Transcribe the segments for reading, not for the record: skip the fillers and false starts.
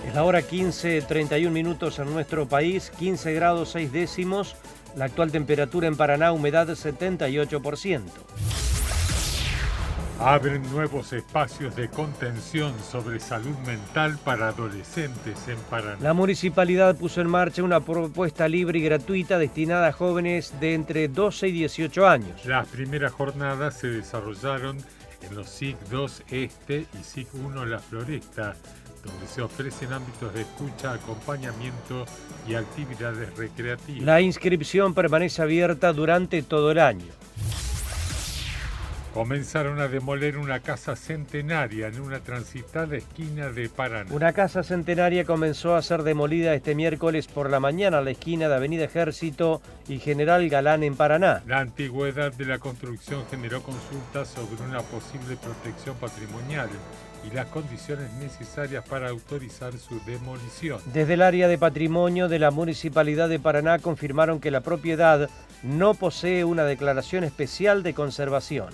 Es la hora 15:31 en nuestro país, 15 grados 6 décimos. La actual temperatura en Paraná, humedad 78%. Abren nuevos espacios de contención sobre salud mental para adolescentes en Paraná. La municipalidad puso en marcha una propuesta libre y gratuita destinada a jóvenes de entre 12 y 18 años. Las primeras jornadas se desarrollaron en los SIC 2 Este y SIC 1 La Floresta, donde se ofrecen ámbitos de escucha, acompañamiento y actividades recreativas. La inscripción permanece abierta durante todo el año. Comenzaron a demoler una casa centenaria en una transitada esquina de Paraná. Una casa centenaria comenzó a ser demolida este miércoles por la mañana a la esquina de Avenida Ejército y General Galán en Paraná. La antigüedad de la construcción generó consultas sobre una posible protección patrimonial y las condiciones necesarias para autorizar su demolición. Desde el área de patrimonio de la Municipalidad de Paraná confirmaron que la propiedad no posee una declaración especial de conservación.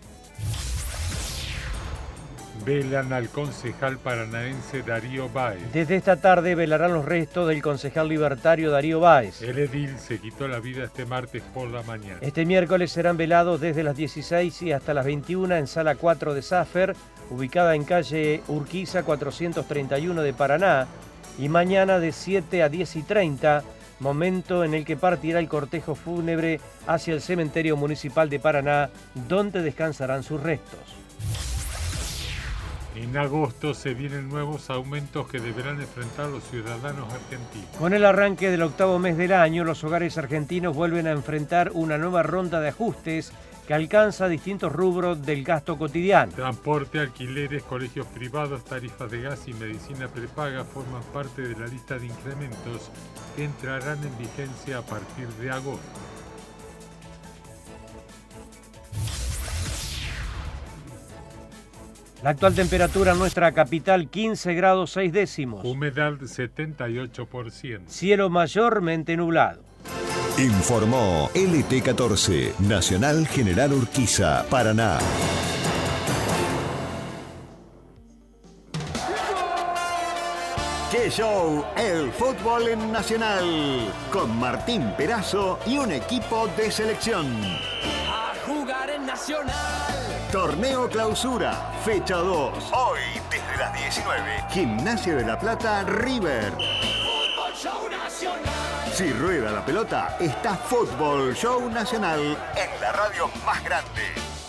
Velan al concejal paranaense Darío Báez. Desde esta tarde velarán los restos del concejal libertario Darío Báez. El edil se quitó la vida este martes por la mañana. Este miércoles serán velados desde las 16 y hasta las 21 en Sala 4 de Safer, ubicada en calle Urquiza 431 de Paraná, y mañana de 7 a 10:30, momento en el que partirá el cortejo fúnebre hacia el cementerio municipal de Paraná, donde descansarán sus restos. En agosto se vienen nuevos aumentos que deberán enfrentar los ciudadanos argentinos. Con el arranque del octavo mes del año, los hogares argentinos vuelven a enfrentar una nueva ronda de ajustes que alcanza distintos rubros del gasto cotidiano. Transporte, alquileres, colegios privados, tarifas de gas y medicina prepaga forman parte de la lista de incrementos que entrarán en vigencia a partir de agosto. La actual temperatura en nuestra capital, 15 grados 6 décimos. Humedad 78%. Cielo mayormente nublado. Informó LT14, Nacional General Urquiza, Paraná. ¡Qué show! El fútbol en Nacional. Con Martín Perazo y un equipo de selección. A jugar en Nacional. Torneo Clausura, fecha 2. Hoy, desde las 19. Gimnasia de la Plata, River. Fútbol Show Nacional. Si rueda la pelota, está Fútbol Show Nacional en la radio más grande.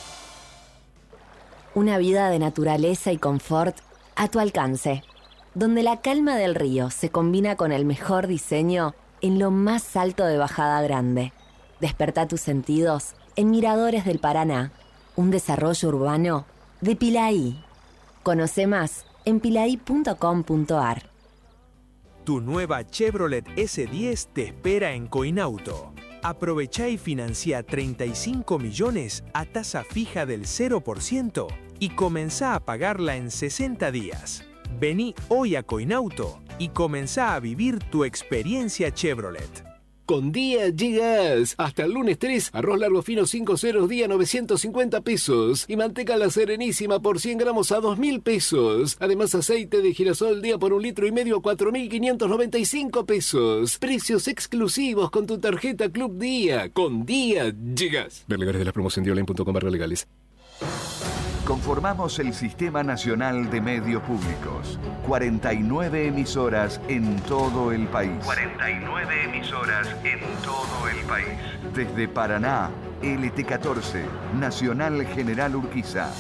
Una vida de naturaleza y confort a tu alcance, donde la calma del río se combina con el mejor diseño en lo más alto de Bajada Grande. Despertá tus sentidos en Miradores del Paraná, un desarrollo urbano de Pilaí. Conoce más en pilaí.com.ar. Tu nueva Chevrolet S10 te espera en Coinauto. Aprovechá y financia 35 millones a tasa fija del 0% y comenzá a pagarla en 60 días. Vení hoy a Coinauto y comenzá a vivir tu experiencia Chevrolet. Con Día Gigas. Hasta el lunes 3, arroz largo fino 5 ceros día 950 pesos. Y manteca La Serenísima por 100 gramos a 2.000 pesos. Además, aceite de girasol día por 1,5 litros a 4.595 pesos. Precios exclusivos con tu tarjeta Club Día. Con Día Gigas. Ver legales de la promoción dionline.com/legales. Conformamos el Sistema Nacional de Medios Públicos. 49 emisoras en todo el país. 49 emisoras en todo el país. Desde Paraná, LT14, Nacional General Urquiza.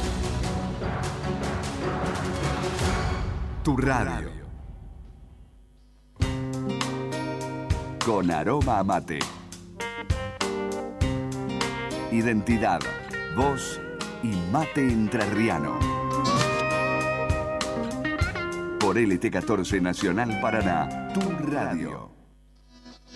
Tu radio. Con aroma a mate. Identidad, voz y mate entrerriano. Por LT14 Nacional Paraná, tu radio.